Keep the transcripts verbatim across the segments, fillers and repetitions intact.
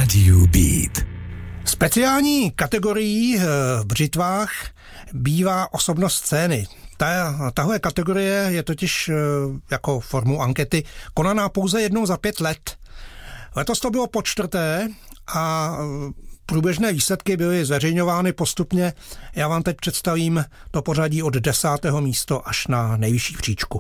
Radio Beat. Speciální kategorií v břitvách bývá osobnost scény. Ta, tahle kategorie je totiž jako formou ankety konaná pouze jednou za pět let. Letos to bylo po čtvrté a průběžné výsledky byly zveřejňovány postupně. Já vám teď představím to pořadí od desátého místo až na nejvyšší příčku.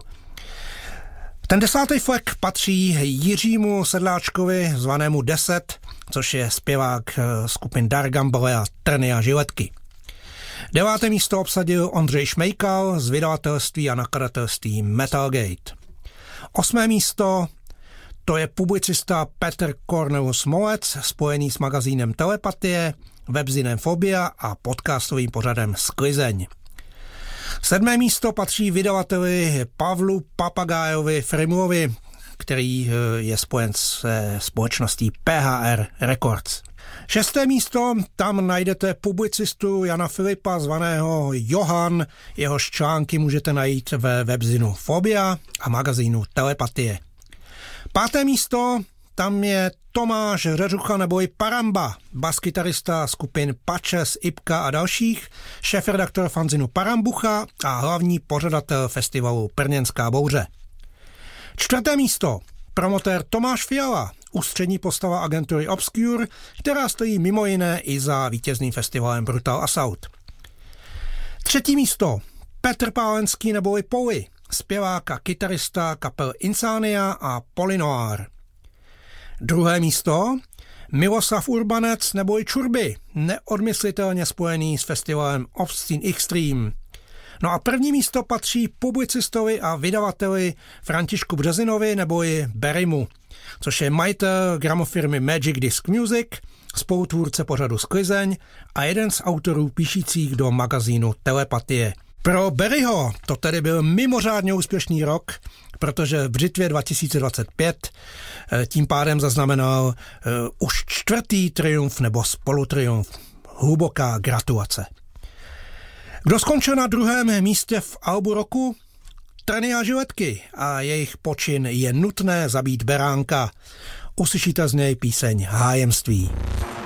Ten desátý flek patří Jiřímu Sedláčkovi, zvanému Deset, což je zpěvák skupin Dark Gamble a Trny a žiletky. Deváté místo obsadil Ondřej Šmejkal z vydavatelství a nakladatelství Metalgate. Osmé místo to je publicista Petr Cornelius Molec, spojený s magazínem Telepatie, webzinem Fobia a podcastovým pořadem Sklizeň. Sedmé místo patří vydavateli Pavlu Papagájovi Frimulovi, který je spojen se společností P H R Records. Šesté místo, tam najdete publicistu Jana Filipa, zvaného Johan. Jehož články můžete najít ve webzinu Fobia a magazínu Telepatie. Páté místo, tam je Tomáš Řeřucha neboli Paramba, baskytarista skupin Pačes, Ipka a dalších, šéfredaktor fanzinu Parambucha a hlavní pořadatel festivalu Brněnská bouře. Čtvrté místo, promotér Tomáš Fiala, ústřední postava agentury Obscure, která stojí mimo jiné i za vítězným festivalem Brutal Assault. Třetí místo, Petr Pálenský neboli Poli, zpěvák a kytarista kapel Insania a Polinoir. Druhé místo, Miloslav Urbanec neboli Čurby, neodmyslitelně spojený s festivalem Obscene Extreme. No a první místo patří publicistovi a vydavateli Františku Březinovi neboli Berimu, což je majitel gramofirmy Magic Disc Music, spolutvůrce pořadu Sklizeň a jeden z autorů píšících do magazínu Telepatie. Pro Berryho to tedy byl mimořádně úspěšný rok, protože v břitvě dva tisíce dvacet pět tím pádem zaznamenal uh, už čtvrtý triumf nebo spolutriumf. Hluboká gratulace. Kdo skončil na druhém místě v albu roku? Trny a žiletky a jejich počin Je nutné zabít beránka. Uslyšíte z něj píseň Hájemství.